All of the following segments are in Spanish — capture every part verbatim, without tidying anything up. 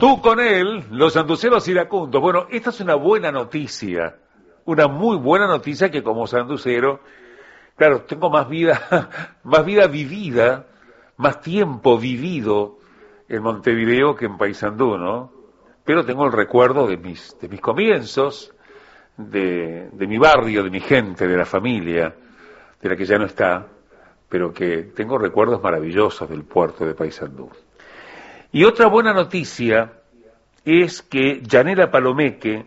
Tú con él, los sanduceros iracundos. Bueno, esta es una buena noticia, una muy buena noticia que como sanducero, claro, tengo más vida, más vida vivida, más tiempo vivido en Montevideo que en Paysandú, ¿no? Pero tengo el recuerdo de mis, de mis comienzos, de, de mi barrio, de mi gente, de la familia, de la que ya no está, pero que tengo recuerdos maravillosos del puerto de Paysandú. Y otra buena noticia es que Yanela Palomeque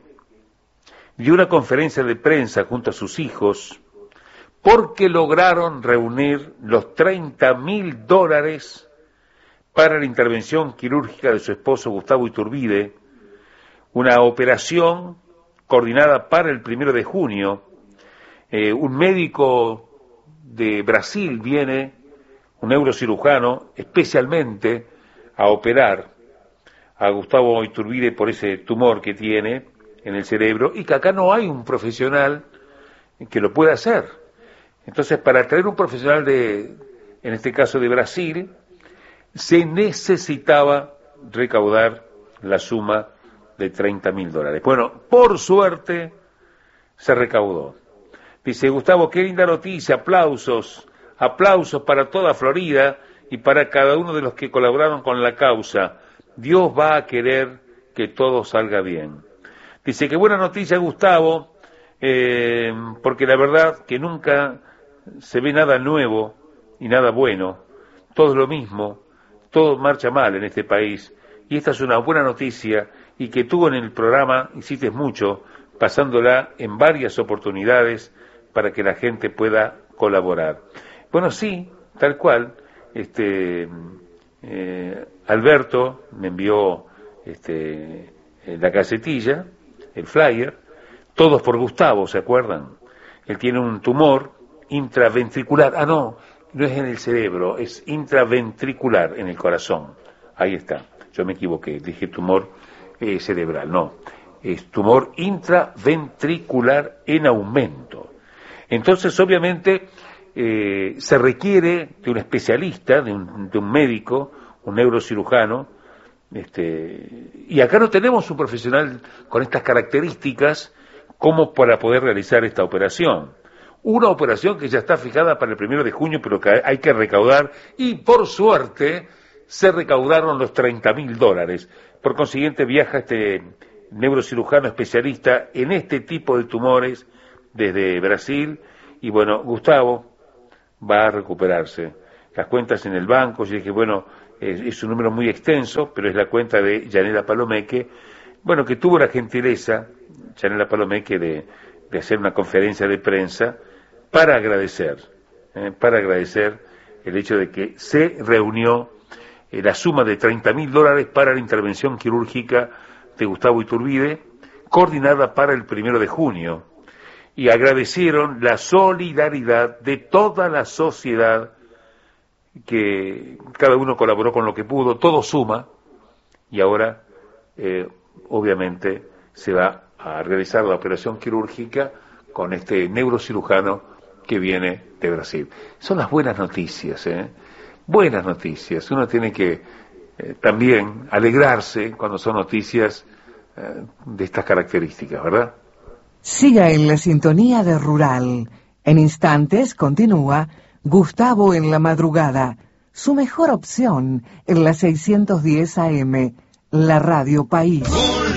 dio una conferencia de prensa junto a sus hijos porque lograron reunir los treinta mil dólares para la intervención quirúrgica de su esposo Gustavo Iturbide, una operación coordinada para el primero de junio. Eh, un médico de Brasil viene, un neurocirujano, especialmente a operar a Gustavo Iturbide por ese tumor que tiene en el cerebro y que acá no hay un profesional que lo pueda hacer. Entonces, para traer un profesional de, en este caso de Brasil, se necesitaba recaudar la suma de treinta mil dólares. Bueno, por suerte se recaudó. Dice Gustavo, qué linda noticia, aplausos, aplausos para toda Florida y para cada uno de los que colaboraron con la causa. Dios va a querer que todo salga bien. Dice, qué buena noticia, Gustavo, eh, porque la verdad que nunca se ve nada nuevo y nada bueno. Todo es lo mismo, todo marcha mal en este país. Y esta es una buena noticia y que tú en el programa hiciste mucho, pasándola en varias oportunidades para que la gente pueda colaborar. Bueno, sí, tal cual. Este, eh, Alberto me envió este, la casetilla, el flyer, todos por Gustavo, ¿se acuerdan? Él tiene un tumor intraventricular, ah no, no es en el cerebro, es intraventricular en el corazón, ahí está, yo me equivoqué, dije tumor eh, cerebral, no, es tumor intraventricular en aumento. Entonces, obviamente, eh, se requiere de un especialista, de un, de un médico, un neurocirujano, este, y acá no tenemos un profesional con estas características como para poder realizar esta operación. Una operación que ya está fijada para el primero de junio, pero que hay que recaudar, y por suerte se recaudaron los treinta mil dólares. Por consiguiente, viaja este neurocirujano especialista en este tipo de tumores desde Brasil, y bueno, Gustavo va a recuperarse. Las cuentas en el banco, yo dije, bueno, es, es un número muy extenso, pero es la cuenta de Yanela Palomeque, bueno, que tuvo la gentileza, Yanela Palomeque, de, de hacer una conferencia de prensa para agradecer, eh, para agradecer el hecho de que se reunió eh, la suma de treinta mil dólares para la intervención quirúrgica de Gustavo Iturbide, coordinada para el primero de junio, y agradecieron la solidaridad de toda la sociedad, que cada uno colaboró con lo que pudo, todo suma, y ahora, eh, obviamente, se va a realizar la operación quirúrgica con este neurocirujano que viene de Brasil. Son las buenas noticias, ¿eh? Buenas noticias. Uno tiene que eh, también alegrarse cuando son noticias eh, de estas características, ¿verdad? Siga en la sintonía de Rural. En instantes continúa Gustavo en la madrugada, su mejor opción en la seiscientos diez A M, la Radio País.